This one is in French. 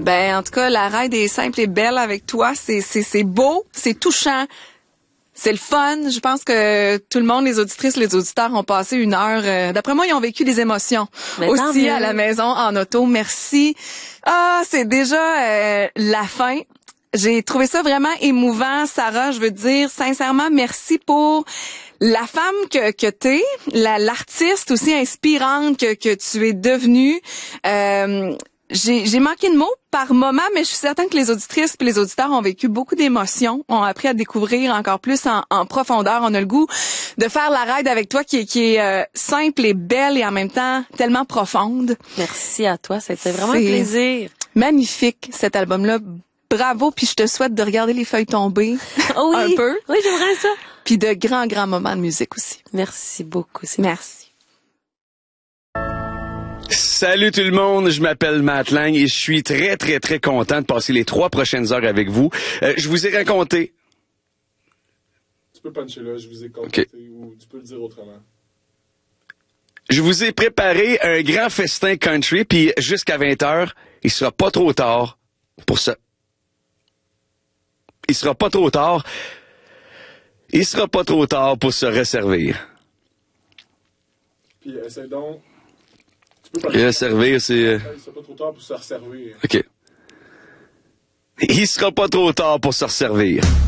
Ben, en tout cas, la ride est simple et belle avec toi. C'est beau, c'est touchant. C'est le fun. Je pense que tout le monde, les auditrices, les auditeurs ont passé une heure. D'après moi, ils ont vécu des émotions aussi à la maison, en auto. Merci. Ah, c'est déjà la fin. J'ai trouvé ça vraiment émouvant, Sarah. Je veux dire sincèrement merci pour la femme que t'es, l'artiste aussi inspirante que tu es devenue. J'ai manqué de mots par moment, mais je suis certaine que les auditrices et les auditeurs ont vécu beaucoup d'émotions, ont appris à découvrir encore plus en profondeur. On a le goût de faire la ride avec toi qui est simple et belle et en même temps tellement profonde. Merci à toi, c'était vraiment un plaisir. Magnifique cet album-là. Bravo, puis je te souhaite de regarder les feuilles tomber oui, un peu. Oui, j'aimerais ça. Puis de grands moments de musique aussi. Merci beaucoup. Merci. Salut tout le monde, je m'appelle Matt Lang et je suis très content de passer les 3 prochaines heures avec vous. Je vous ai raconté... Tu peux puncher là, je vous ai compté, ou tu peux le dire autrement. Je vous ai préparé un grand festin country, puis jusqu'à 20h, il sera pas trop tard pour ça. Il sera pas trop tard pour se resservir. Puis essaie donc... Resservir, c'est... Il sera pas trop tard pour se resservir. OK. Il sera pas trop tard pour se resservir.